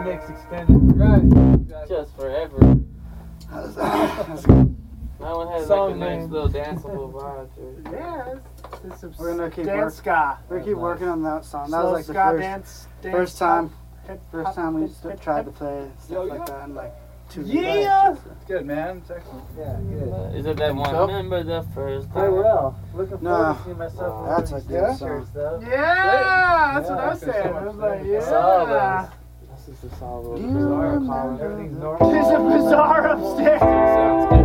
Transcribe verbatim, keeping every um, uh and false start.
remix extended. Right. Just forever. That's, that's good. That one has Song like a nice name. little danceable vibe to it. Yeah, it's, it's some We're gonna keep dance work- ska. We keep working on that song. That Slow was like the ska first, dance, dance first time, hip first hop, time we hip, st- hip, tried hip. to play stuff Yo, like yeah. that in like two Yeah. years. It's good, man. It's excellent. Yeah, good. Is it that one? So? Remember the first Very time? well. Looking No. forward to seeing myself in That's one a of good these song. t-shirts, though. Yeah, that's Yeah, what I it's said. so I much was better. like, yeah. That's all those. This is the solid You bizarre remember- column. Everything's normal. There's a bazaar upstairs. Sounds good.